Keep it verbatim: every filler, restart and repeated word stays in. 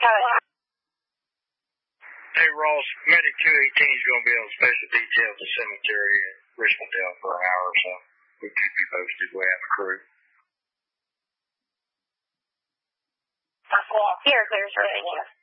Hey, Ross, Medic two eighteen is going to be on special detail at the cemetery in Richmondale for an hour or so. We keep you posted. We have a crew. Here, clear for